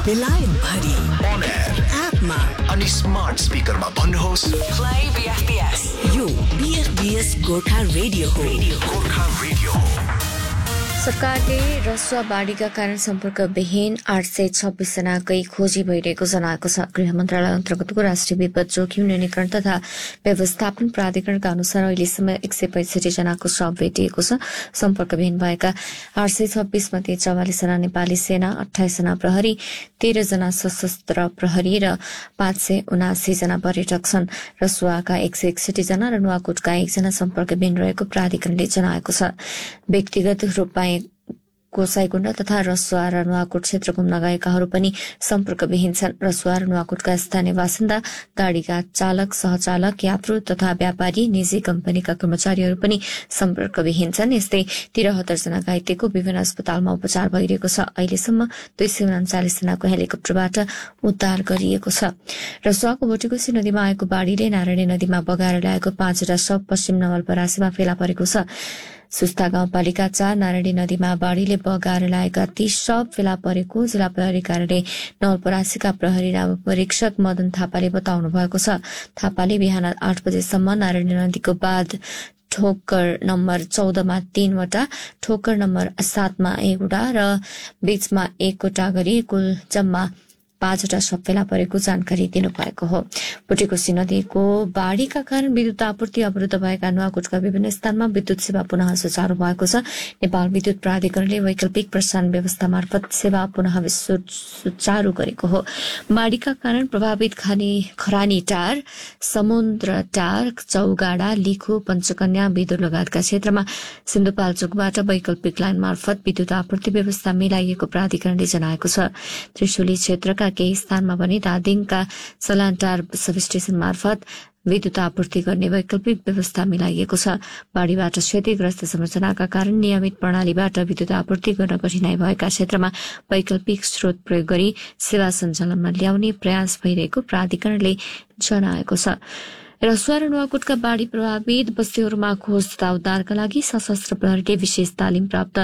बेलायत भरि On air एपमा अनि स्मार्ट स्पिकरमा भन्नुहोस् Play BFBS. यो BFBS गोर्खा रेडियो हो. गोर्खा रेडियो हो। सरकारले रसुवा बाढीका कारण सम्पर्कविहीन 826 जनाकै खोजी भइरहेको जनाएको छ। गृह मन्त्रालय अन्तर्गतको राष्ट्रिय विपद जोखिम न्यूनीकरण तथा व्यवस्थापन प्राधिकरणका अनुसार अहिलेसम्म 165 जनाको शव भेटिएको छ। सम्पर्कविहीन भएका 826 मध्ये 44 जना नेपाली सेना, 28 जना प्रहरी, 13 जना सशस्त्र प्रहरी र 579 जना पर्यटक छन्। रसुवाका 161 जना र नुवाकोटका 1 जना सम्पर्कविहीन रहेको प्राधिकरणले जनाएको छ। व्यक्तिगत रूपमा गोसाईकुण्ड तथा रसुवा र नुवाकोट क्षेत्र घुम्न गएकाहरू पनि सम्पर्कविहीन छन्। रसुवा र नुवाकोटका स्थानीय बासिन्दा, गाड़ीका चालक, सहचालक, यात्रु तथा व्यापारी, निजी कम्पनीका कर्मचारीहरू पनि सम्पर्कविहीन छन्। यस्तै 73 जना घाइतेको विभिन्न अस्पतालमा उपचार भइरहेको छ। अहिलेसम्म 239 जनाको हेलिकप्टरबाट उद्धार गरिएको छ। रसुवाको भोटेकोशी नदीमा आएको बाढ़ीले नारायणी नदीमा बगाएर ल्याएको 5 वटा शव पश्चिम नवलपरासीमा फेला परेको छ। सुस्ता गाउँपालिका 4 नारायणी नदीमा बाढ़ीले बगाएर ल्याएका 30 शव फेला परेको जिल्ला प्रहरी कार्यालय नवलपरासीका प्रहरी परीक्षक मदन थापाले बताउनु भएको छ। थापाले बिहान 8 बजेसम्म नारायणी नदीको बाँध ठोक्कर नम्बर 14 मा 3 वटा, ठोक्कर नम्बर 7 मा 1 वटा र बीचमा 1 वटा गरी कुल जम्मा 5 वटा शव फेला परेको जानकारी दिनुभएको हो। भोटेकोशी नदीको बाढ़ीका कारण विद्युत आपूर्ति अवरुद्ध भएका नुवाकोटका विभिन्न स्थानमा विद्युत सेवा पुनः सुचारू भएको छ। नेपाल विद्युत प्राधिकरणले वैकल्पिक प्रसारण व्यवस्था मार्फत सेवा पुनः सुचारू गरेको हो। बाढ़ीका कारण प्रभावित खरानी टार, समुद्र टार, चौगाडा, लिखु, पञ्चकन्या, बिदुर लगायतका क्षेत्रमा सिन्धुपाल्चोकबाट वैकल्पिक लाइन मार्फत विद्युत आपूर्ति व्यवस्था मिलाइएको प्राधिकरणले जनाएको छ। त्रिशुली क्षेत्रका केही स्थानमा पनि धादिङका सलान्टार सबस्टेशन मार्फत विद्युत आपूर्ति गर्ने वैकल्पिक व्यवस्था मिलाइएको छ। बाढ़ीबाट क्षतिग्रस्त संरचनाका कारण नियमित प्रणालीबाट विद्युत आपूर्ति गर्न कठिनाई भएका क्षेत्रमा वैकल्पिक स्रोत प्रयोग गरी सेवा सञ्चालनमा ल्याउने प्रयास भइरहेको प्राधिकरणले जनाएको छ। रसुवा र नुवाकोटका बाढ़ी प्रभावित बस्तीहरूमा खोज तथा उद्धारका लागि सशस्त्र प्रहरीले विशेष तालिम प्राप्त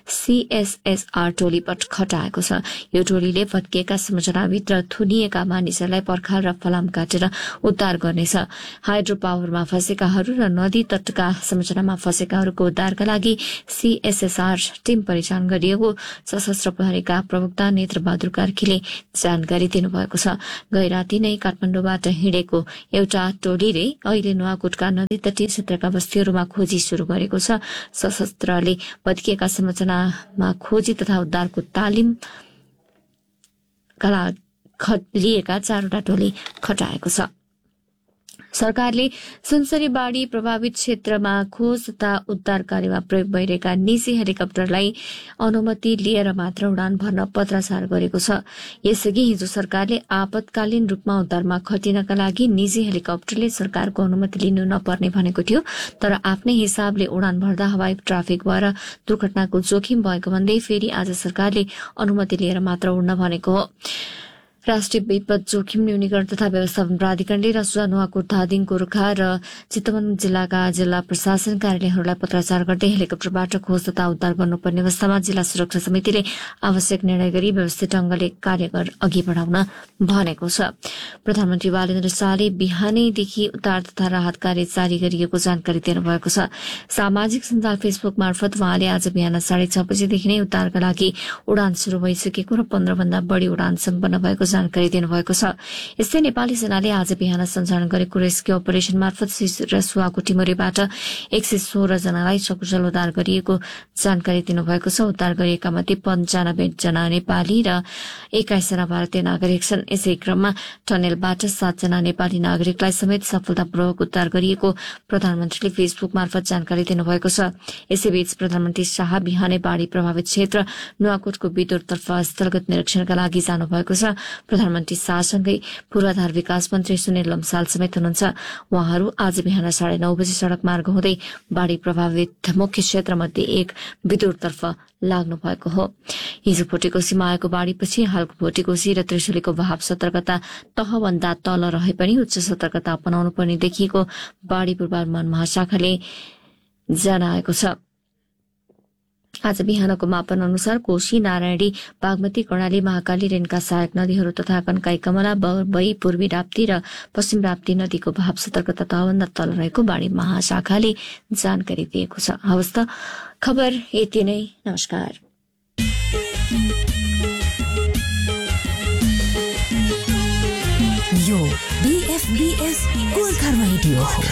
CSSR टोली खटाएको छ। यो टोलीले भत्किएका संरचनाभित्र थुनिएका मानिसहरूलाई पर्खाल र फलाम काटेर उद्धार गर्नेछ। हाइड्रो पावरमा फँसेकाहरू र नदी तटका संरचनामा फँसेकाहरूको उद्धारका लागि CSSR टीम परिचालन गरिएको सशस्त्र प्रहरीका प्रवक्ता नेत्र बहादुर कार्कीले जानकारी दिनुभएको छ। गैराती नै काठमाडौँबाट हिँडेको एउटा टोलीले अहिले नुवाकोटका नदी तटीय क्षेत्रका बस्तीहरूमा खोजी शुरू गरेको छ। सशस्त्रले भत्किएका संरचनामा खोजी तथा उद्धारको तालिम लिएका 4 वटा टोली खटाएको छ। सरकारले सुनसरी बाढ़ी प्रभावित क्षेत्रमा खोज तथा उद्धार कार्यमा प्रयोग भइरहेका निजी हेलिकप्टरलाई अनुमति लिएर मात्र उडान भर्न पत्राचार गरेको छ। यसअघि हिजो सरकारले आपतकालीन रूपमा उद्धारमा खटिनका लागि निजी हेलिकप्टरले सरकारको अनुमति लिनु नपर्ने भनेको थियो। तर आफ्नै हिसाबले उडान भर्दा हवाई ट्राफिक भएर दुर्घटनाको जोखिम भएको भन्दै फेरि आज सरकारले अनुमति लिएर मात्र उड्न भनेको हो। राष्ट्रिय विपद जोखिम न्यूनीकरण तथा व्यवस्थापन प्राधिकरणले रसुवा, नुवाकोट, धादिङ, गोर्खा र चितवन जिल्लाका जिल्ला प्रशासन कार्यालयहरूलाई पत्राचार गर्दै हेलिकप्टरबाट खोज तथा उद्धार गर्नुपर्ने अवस्थामा जिल्ला सुरक्षा समितिले आवश्यक निर्णय गरी व्यवस्थित ढंगले कार्य अघि बढ़ाउन भनेको छ। प्रधानमन्त्री बालेन्द्र शाहले बिहानैदेखि उद्धार तथा राहत कार्य जारी गरिएको जानकारी दिनुभएको छ। सामाजिक सञ्जाल फेसबुक मार्फत उहाँले आज बिहान 6:30 बजेदेखि नै उद्धारका लागि उडान शुरू भइसकेको र 15 भन्दा बढ़ी उडान सम्पन्न भएको जानकारी दिनुभएको छ। यस्तै नेपाली सेनाले आज बिहान सञ्चालन गरेको रेस्क्यु अपरेशन मार्फत रसुवाको टिमोरीबाट 116 जनालाई सकुशल उद्धार गरिएको जानकारी दिनुभएको छ। उद्धार गरिएका मध्ये 95 जना नेपाली र 21 जना भारतीय नागरिक छन्। यसै क्रममा टनेलबाट 7 जना नेपाली नागरिकलाई समेत सफलतापूर्वक उद्धार गरिएको प्रधानमन्त्रीले फेसबुक मार्फत जानकारी दिनुभएको छ। यसैबीच प्रधानमन्त्री शाह बिहानै बाढ़ी प्रभावित क्षेत्र नुवाकोटको बिदुरतर्फ स्थलगत निरीक्षणका लागि जानुभएको छ। प्रधानमन्त्री शाहसँगै पूर्वाधार विकास मन्त्री सुनिल लम्साल समेत हुनुहुन्छ। उहाँहरू आज बिहान 9:30 बजे सड़क मार्ग हुँदै बाढ़ी प्रभावित मुख्य क्षेत्रमध्ये एक बिदुरतर्फ लाग्नु भएको हो। हिजो भोटेकोशीमा आएको बाढ़ीपछि हालको भोटेकोशी र त्रिशुलीको बहाव सतर्कता तहभन्दा तल रहे पनि उच्च सतर्कता अपनाउनु पर्ने देखिएको बाढ़ी पूर्वानुमान महाशाखाले जनाएको छ। आज बिहानको मापन अनुसार कोशी, नारायणी, बागमती, कर्णाली, महाकाली, रेणुका सहायक नदीहरू तथा कन्काई, कमला, बरबई, पूर्वी राप्ती र पश्चिम राप्ती नदीको भाव सतर्कता तहभन्दा तल रहेको बाढी महाशाखाले जानकारी दिएको छ। हवस् त खबर यति नै। नमस्कार। यो BFBS गोर्खा रेडियो हो।